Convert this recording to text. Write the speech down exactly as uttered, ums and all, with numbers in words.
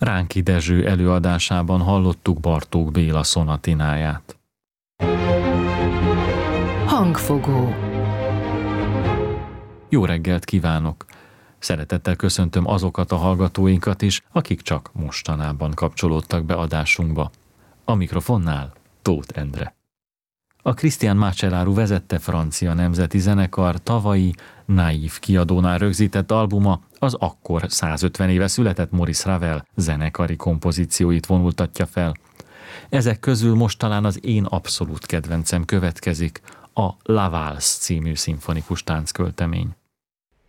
Ránki Dezső előadásában hallottuk Bartók Béla szonatináját. Hangfogó. Jó reggelt kívánok! Szeretettel köszöntöm azokat a hallgatóinkat is, akik csak mostanában kapcsolódtak be adásunkba. A mikrofonnál Tóth Endre. A Christian Macellaro vezette francia nemzeti zenekar tavalyi Naív kiadónál rögzített albuma az akkor százötven éve született Maurice Ravel zenekari kompozícióit vonultatja fel. Ezek közül most talán az én abszolút kedvencem következik, a La Valse című szimfonikus táncköltemény.